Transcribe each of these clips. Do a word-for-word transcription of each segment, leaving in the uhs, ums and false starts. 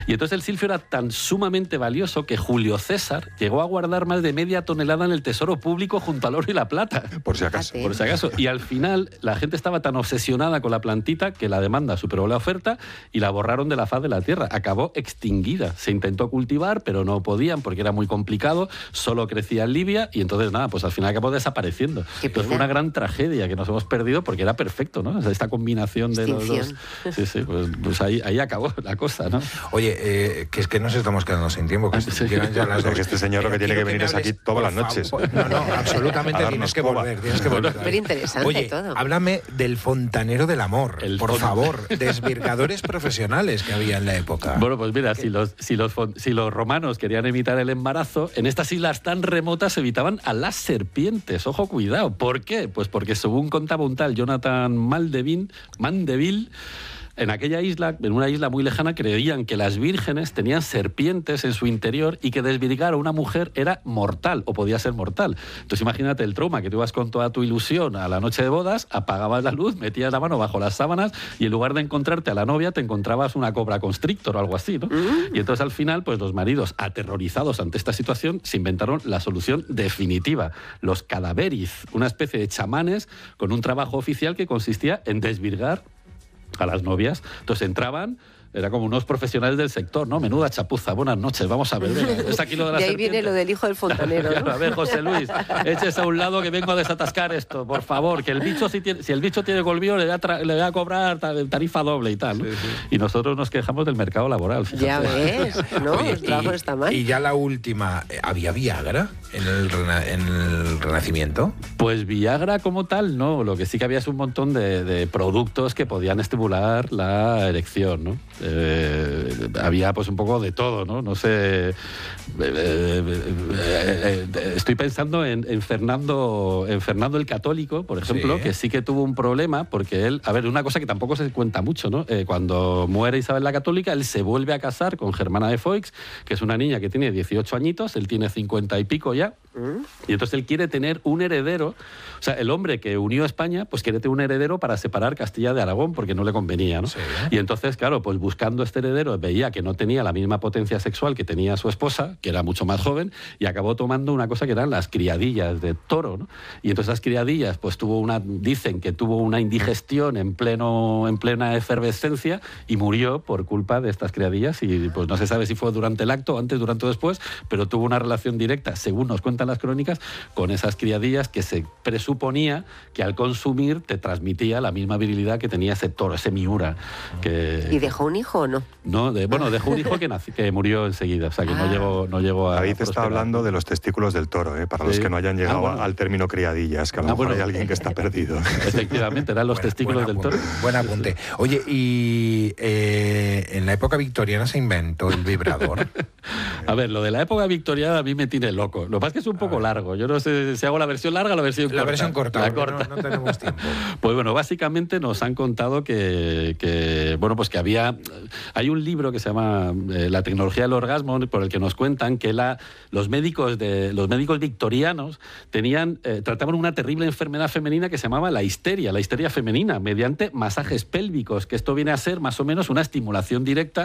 Y entonces el silfio era tan sumamente valioso que Julio César llegó a guardar más de media tonelada en el tesoro público junto al oro y la plata. Por si acaso. Por si acaso. Y al final la gente estaba tan obsesionada con la plantita que la demanda superó la oferta y la borraron de la faz de la tierra. Acabó extinguida. Se intentó cultivar, pero no podían porque era muy complicado. Solo crecía en Libia y entonces nada, pues al final acabó desapareciendo. Entonces fue una gran tragedia que nos hemos perdido porque era perfecto, ¿no? O sea, esta combinación de los dos. Sí, sí, pues, pues ahí, ahí acabó la cosa, ¿no? Oye, eh, que es que nos estamos quedando sin tiempo, que sí. Llegan ya las dos. Que este señor lo que tiene que venir es aquí todas las noches. Favor. No, no, absolutamente tienes que volver, tienes que volver. Súper interesante. Oye, todo. Háblame del fontanero del amor, El por fon... favor, desvirgadores profesionales que había en la época. Bueno, pues mira, si los, si, los, si los romanos querían evitar el embarazo, en estas islas tan remotas evitaban a las serpientes. Ojo, cuidado. ¿Por qué? Pues porque según contaba un tal Jonathan Mandeville, Mandeville en aquella isla, en una isla muy lejana, creían que las vírgenes tenían serpientes en su interior y que desvirgar a una mujer era mortal, o podía ser mortal. Entonces imagínate el trauma, que tú ibas con toda tu ilusión a la noche de bodas, apagabas la luz, metías la mano bajo las sábanas y en lugar de encontrarte a la novia, te encontrabas una cobra constrictor o algo así, ¿no? Mm. Y entonces al final, pues los maridos, aterrorizados ante esta situación, se inventaron la solución definitiva, los cadaveris, una especie de chamanes con un trabajo oficial que consistía en desvirgar a las novias. Entonces entraban, era como unos profesionales del sector, ¿no? Menuda chapuza, buenas noches, vamos a ver. Venga, es aquí lo de la y ahí serpiente. Viene lo del hijo del fontanero, ¿no? Claro, a ver, José Luis, échese a un lado que vengo a desatascar esto, por favor, que el bicho, si, tiene, si el bicho tiene golvío, le voy, a tra- le voy a cobrar tarifa doble y tal, ¿no? Sí, sí. Y nosotros nos quejamos del mercado laboral. Fíjate. Ya ves, ¿no? Oye, el trabajo y, está mal. Y ya la última, ¿había Viagra en el, rena- en el Renacimiento? Pues Viagra como tal, no. Lo que sí que había es un montón de, de productos que podían estimular la erección, ¿no? Eh, había pues un poco de todo, ¿no? No sé... Eh, eh, eh, eh, estoy pensando en, en, Fernando, en Fernando el Católico, por ejemplo, sí. que sí que tuvo un problema, porque él... A ver, una cosa que tampoco se cuenta mucho, ¿no? Eh, cuando muere Isabel la Católica, él se vuelve a casar con Germana de Foix, que es una niña que tiene dieciocho añitos, él tiene cincuenta y pico ya, ¿Mm? y entonces él quiere tener un heredero. O sea, el hombre que unió a España, pues quiere tener un heredero para separar Castilla de Aragón, porque no le convenía, ¿no? Sí. Y entonces, claro, pues buscando este heredero, veía que no tenía la misma potencia sexual que tenía su esposa, que era mucho más joven, y acabó tomando una cosa que eran las criadillas de toro, ¿no? Y entonces las criadillas, pues tuvo una, dicen que tuvo una indigestión en pleno, en plena efervescencia y murió por culpa de estas criadillas, y pues no se sabe si fue durante el acto, antes, durante o después, pero tuvo una relación directa, según nos cuentan las crónicas, con esas criadillas que se presuponía que al consumir te transmitía la misma virilidad que tenía ese toro, ese miura. Que, ¿Y dejó un hijo o no? No, de, bueno, dejó un hijo que, nací, que murió enseguida, o sea, que ah. no llegó, no llegó a... David está prosperar. Hablando de los testículos del toro, ¿eh? Para sí. los que no hayan llegado ah, bueno. al término criadillas, que a lo ah, mejor bueno. hay alguien que está perdido. Efectivamente, eran los buen, testículos buen del toro. Buen apunte. Oye, y eh, en la época victoriana se inventó el vibrador. A ver, lo de la época victoriana a mí me tiene loco. Lo que pasa es que es un poco largo. Yo no sé si hago la versión larga o la versión la corta. Versión corta la corta. No, no tenemos tiempo. Pues bueno, básicamente nos han contado que, que bueno, pues que había... Hay un libro que se llama eh, La tecnología del orgasmo, por el que nos cuentan que la, los, médicos de, los médicos victorianos tenían, eh, trataban una terrible enfermedad femenina que se llamaba la histeria, la histeria femenina, mediante masajes pélvicos, que esto viene a ser más o menos una estimulación directa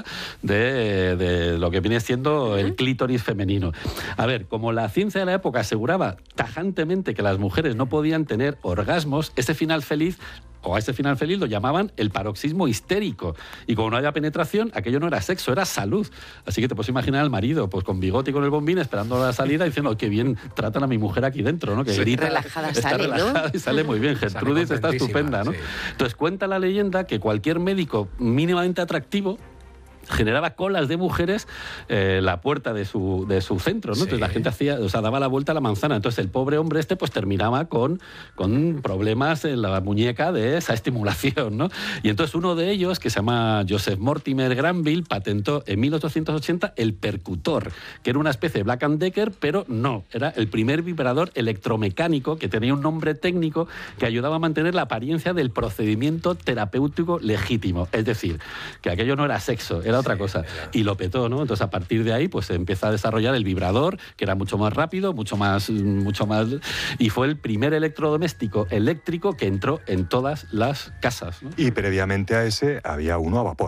de, de lo que viene siendo el clítoris femenino. A ver, como la ciencia de la época aseguraba tajantemente que las mujeres no podían tener orgasmos, ese final feliz, o a ese final feliz lo llamaban el paroxismo histérico. Y como no había penetración, aquello no era sexo, era salud. Así que te puedes imaginar al marido, pues con bigote y con el bombín, esperando la salida, diciendo, oh, qué bien tratan a mi mujer aquí dentro, ¿no? Que sí, grita, relajada está sale, relajada, ¿no? Y sale muy bien. Gertrudis está estupenda, ¿no? Sí. Entonces cuenta la leyenda que cualquier médico mínimamente atractivo generaba colas de mujeres eh, la puerta de su, de su centro, ¿no? Sí. Entonces la gente hacía, o sea, daba la vuelta a la manzana. Entonces el pobre hombre este pues terminaba con, con problemas en la muñeca de esa estimulación, ¿no? Y entonces uno de ellos, que se llama Joseph Mortimer Granville, patentó en mil ochocientos ochenta el percutor, que era una especie de Black and Decker, pero no, era el primer vibrador electromecánico que tenía un nombre técnico que ayudaba a mantener la apariencia del procedimiento terapéutico legítimo. Es decir, que aquello no era sexo, era otra cosa, y lo petó, ¿no? Entonces a partir de ahí pues se empieza a desarrollar el vibrador, que era mucho más rápido, mucho más, mucho más, y fue el primer electrodoméstico eléctrico que entró en todas las casas, ¿no? Y previamente a ese había uno a vapor.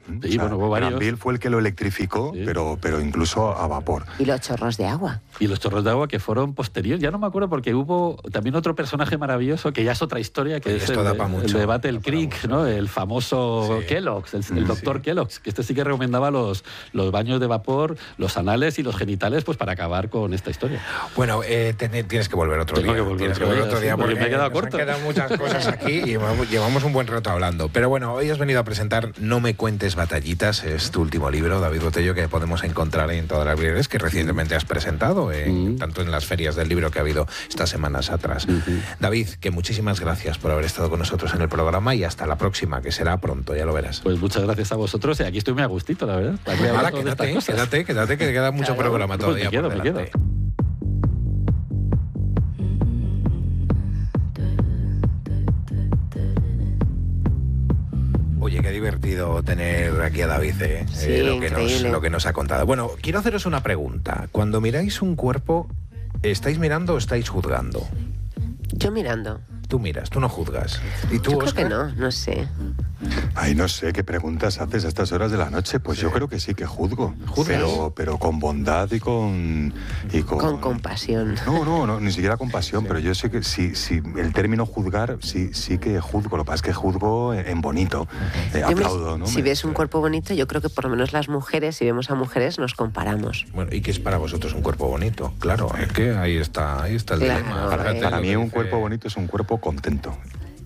Sí, o sea, bueno, hubo varios. Granville fue el que lo electrificó, sí. pero, pero incluso a vapor. Y los chorros de agua. Y los chorros de agua que fueron posteriores. Ya no me acuerdo porque hubo también otro personaje maravilloso que ya es otra historia, que pues es el, el de Battle Creek, ¿no? El famoso sí. Kellogg's, el, el doctor sí. Kellogg's, que este sí que recomendaba los, los baños de vapor, los anales y los genitales, pues para acabar con esta historia. Bueno, eh, ten, tienes que volver otro Tengo día. Que volver tienes otro que volver día, otro día sí, porque, porque me he quedado nos corto. han quedado muchas cosas aquí y llevamos, llevamos un buen rato hablando. Pero bueno, hoy has venido a presentar No me cuentes batallitas, es tu último libro, David Botello, que podemos encontrar en todas las librerías, que recientemente has presentado, en, mm. tanto en las ferias del libro que ha habido estas semanas atrás. Mm-hmm. David, que muchísimas gracias por haber estado con nosotros en el programa y hasta la próxima, que será pronto, ya lo verás. Pues muchas gracias a vosotros y aquí estoy muy a gustito, la verdad. Ahora quédate, quédate, quédate, que queda mucho claro, programa todavía. Pues me quedo, por me quedo. Oye, qué divertido tener aquí a David, ¿eh? Sí, eh, lo, que nos, lo que nos ha contado. Bueno, quiero haceros una pregunta. Cuando miráis un cuerpo, ¿estáis mirando o estáis juzgando? Yo mirando. Tú miras, tú no juzgas. ¿Y tú, yo creo Óscar? que no, no sé. Ay, no sé, ¿qué preguntas haces a estas horas de la noche? Pues sí. yo creo que sí que juzgo, pero, pero con bondad y con, y con... Con compasión. No, no, no, ni siquiera compasión, sí. pero yo sé que sí, sí, el término juzgar sí, sí que juzgo, lo que pasa es que juzgo en bonito, eh, aplaudo, ¿no? Si ves un cuerpo bonito, yo creo que por lo menos las mujeres, si vemos a mujeres, nos comparamos. Bueno, ¿y qué es para vosotros un cuerpo bonito? Claro, es que ahí está, ahí está el claro, dilema. Para, eh. para mí un cuerpo bonito es un cuerpo contento.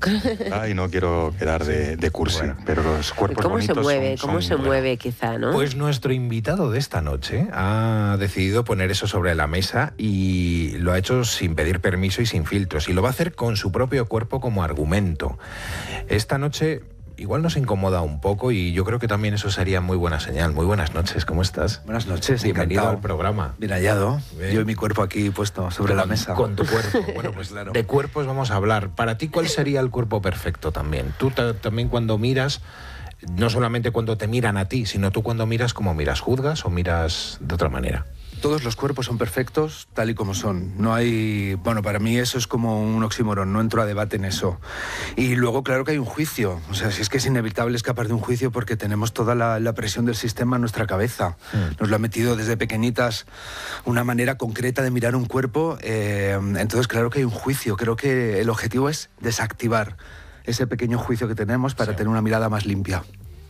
Ay, no quiero quedar de, de cursi, bueno. pero los cuerpos ¿Cómo bonitos se mueve? son, ¿Cómo son, se bueno. mueve quizá, no? Pues nuestro invitado de esta noche ha decidido poner eso sobre la mesa y lo ha hecho sin pedir permiso y sin filtros, y lo va a hacer con su propio cuerpo como argumento. Esta noche igual nos incomoda un poco y yo creo que también eso sería muy buena señal. Muy buenas noches, ¿cómo estás? Buenas noches, bienvenido encantado. al programa. Bien hallado. Bien. Yo y mi cuerpo aquí puesto sobre con, la mesa. Con tu cuerpo. Bueno, pues claro. De cuerpos vamos a hablar. Para ti, ¿cuál sería el cuerpo perfecto también? Tú también cuando miras, no solamente cuando te miran a ti, sino tú cuando miras, ¿cómo miras? ¿Juzgas o miras de otra manera? Todos los cuerpos son perfectos tal y como son. No hay... Bueno, para mí eso es como un oxímoron, no entro a debate en eso. Y luego, claro que hay un juicio. O sea, si es que es inevitable escapar de un juicio porque tenemos toda la, la presión del sistema en nuestra cabeza. Mm. Nos lo ha metido desde pequeñitas una manera concreta de mirar un cuerpo. Eh, entonces, claro que hay un juicio. Creo que el objetivo es desactivar ese pequeño juicio que tenemos para sí. tener una mirada más limpia.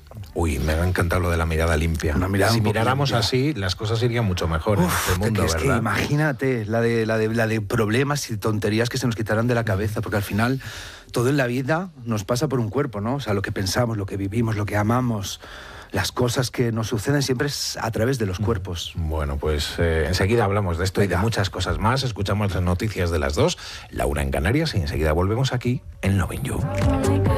Uy, me ha encantado lo de la mirada limpia. Una mirada si un miráramos limpia. así, las cosas irían mucho mejor Uf, en este mundo, es ¿verdad? Que imagínate la de, la, de, la de problemas y tonterías que se nos quitarán de la cabeza, porque al final todo en la vida nos pasa por un cuerpo, ¿no? O sea, lo que pensamos, lo que vivimos, lo que amamos, las cosas que nos suceden siempre es a través de los cuerpos. Bueno, pues eh, enseguida hablamos de esto Venga. y de muchas cosas más. Escuchamos las noticias de las dos, Laura en Canarias, y enseguida volvemos aquí en Lovin' You.